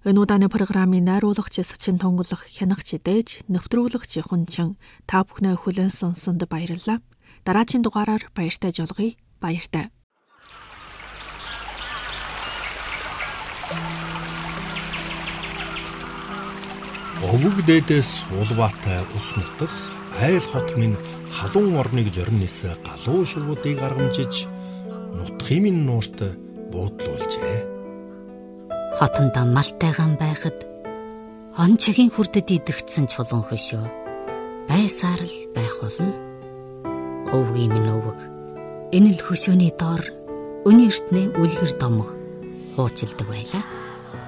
Энэ удааны программын найруулагч Сачин тунгалах хянагч дээж нэвтрүүлэгч Хунчин та бүхнээ хүлээн сонсонд баярлалаа. Дараагийн дугаараар баяртай жолгоё. Баяртай. Өвөг дээдээс улбаатай ус нутах айл хот минь халуун орныг жорнис галуу шувуудыг аргамжиж нутхын минь нуурт буудлуулжээ. Хотондоо малтайгаан байхад он чигийн хүрдэд идэгдсэн чулуун хөшөө байсаар л байх болно. Өвгийн минь өвөг энэ л хөшөөний доор өнөө эртний үлгэр домох хуучилдаг байлаа.